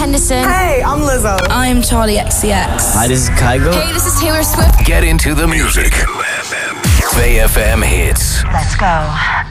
Anderson. Hey, I'm Lizzo. I'm Charlie XCX. Hi, this is Kygo. Hey, this is Taylor Swift. Get into the music. Faye FM hits. Let's go.